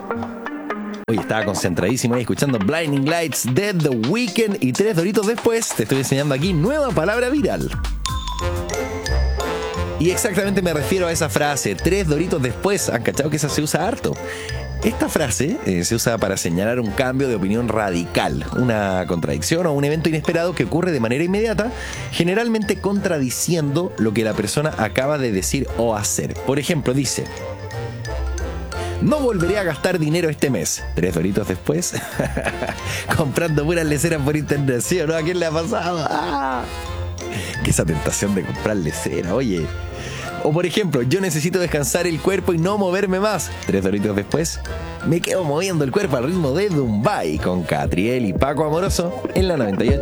Hoy estaba concentradísimo ahí escuchando Blinding Lights de The Weeknd y 3 doritos después te estoy enseñando aquí nueva palabra viral. Y exactamente me refiero a esa frase, 3 doritos después. ¿Han cachado que esa se usa harto? Esta frase se usa para señalar un cambio de opinión radical, una contradicción o un evento inesperado que ocurre de manera inmediata, generalmente contradiciendo lo que la persona acaba de decir o hacer. Por ejemplo, dice: no volveré a gastar dinero este mes. 3 doritos después, comprando puras leceras por internet. ¿Sí o no? ¿A quién le ha pasado? ¡Ah! Que esa tentación de comprar lecera, oye. O por ejemplo, yo necesito descansar el cuerpo y no moverme más. 3 doritos después, me quedo moviendo el cuerpo al ritmo de Dumbai con Catriel y Paco Amoroso en la 98.